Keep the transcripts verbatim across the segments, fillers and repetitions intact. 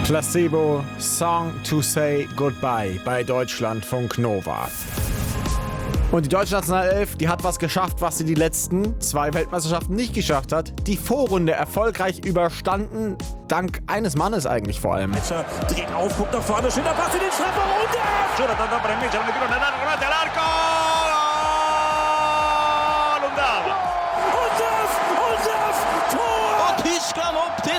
Placebo, Song to Say Goodbye bei Deutschlandfunk Nova. Und die deutsche Nationalelf, die hat was geschafft, was sie die letzten zwei Weltmeisterschaften nicht geschafft hat. Die Vorrunde erfolgreich überstanden, dank eines Mannes eigentlich vor allem. Metscher dreht auf, guckt nach vorne, schöner Pass in den Strafraum und der... Jonathan da per Metscher, non davanti all'arco! Lundava! Undaf! Undaf! Tor! Och Tyskland upp till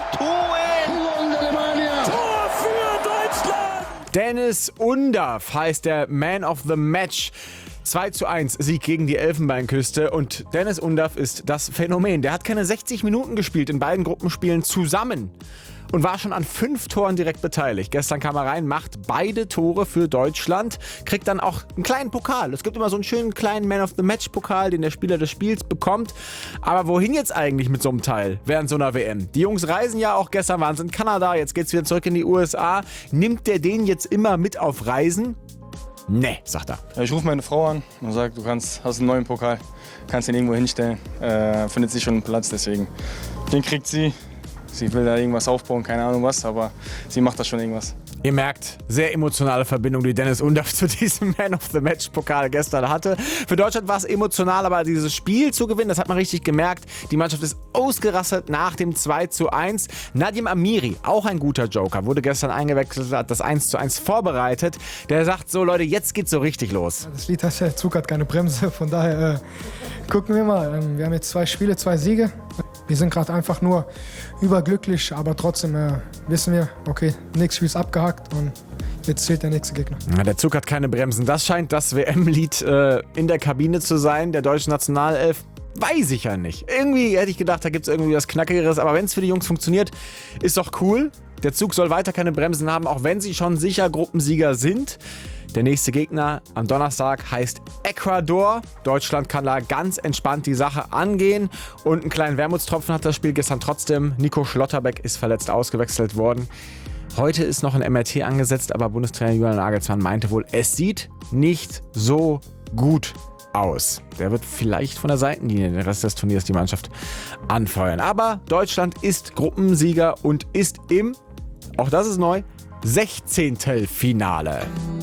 Tor für Deutschland! Dennis Undav heißt der Man of the Match. zwei zu eins Sieg gegen die Elfenbeinküste und Dennis Undav ist das Phänomen. Der hat keine sechzig Minuten gespielt in beiden Gruppenspielen zusammen und war schon an fünf Toren direkt beteiligt. Gestern kam er rein, macht beide Tore für Deutschland, kriegt dann auch einen kleinen Pokal. Es gibt immer so einen schönen kleinen Man of the Match Pokal, den der Spieler des Spiels bekommt. Aber wohin jetzt eigentlich mit so einem Teil während so einer W M? Die Jungs reisen ja auch, gestern waren sie in Kanada, jetzt geht's wieder zurück in die U S A. Nimmt der den jetzt immer mit auf Reisen? Nee, sagt er. Ja, ich rufe meine Frau an und sage, du kannst, hast einen neuen Pokal, kannst ihn irgendwo hinstellen. Äh, findet sich schon einen Platz, deswegen. Den kriegt sie. Sie will da irgendwas aufbauen, keine Ahnung was, aber sie macht da schon irgendwas. Ihr merkt, sehr emotionale Verbindung, die Dennis Undav zu diesem Man of the Match Pokal gestern hatte. Für Deutschland war es emotional, aber dieses Spiel zu gewinnen, das hat man richtig gemerkt. Die Mannschaft ist ausgerastet nach dem zwei zu eins. Nadim Amiri, auch ein guter Joker, wurde gestern eingewechselt, hat das eins zu eins vorbereitet. Der sagt so, Leute, jetzt geht's so richtig los. Das Lied heißt ja, der Zug hat keine Bremse, von daher äh, gucken wir mal. Ähm, wir haben jetzt zwei Spiele, zwei Siege. Wir sind gerade einfach nur überglücklich, aber trotzdem äh, wissen wir, okay, nächstes Spiel ist abgehakt und jetzt zählt der nächste Gegner. Ja, der Zug hat keine Bremsen. Das scheint das W M-Lied äh, in der Kabine zu sein, der deutschen Nationalelf. Weiß ich ja nicht. Irgendwie hätte ich gedacht, da gibt es irgendwie was Knackigeres, aber wenn es für die Jungs funktioniert, ist doch cool. Der Zug soll weiter keine Bremsen haben, auch wenn sie schon sicher Gruppensieger sind. Der nächste Gegner am Donnerstag heißt Ecuador. Deutschland kann da ganz entspannt die Sache angehen. Und einen kleinen Wermutstropfen hat das Spiel gestern trotzdem. Nico Schlotterbeck ist verletzt ausgewechselt worden. Heute ist noch ein M R T angesetzt, aber Bundestrainer Julian Nagelsmann meinte wohl, es sieht nicht so gut aus. Der wird vielleicht von der Seitenlinie den Rest des Turniers die Mannschaft anfeuern. Aber Deutschland ist Gruppensieger und ist im, auch das ist neu, Sechzehntelfinale.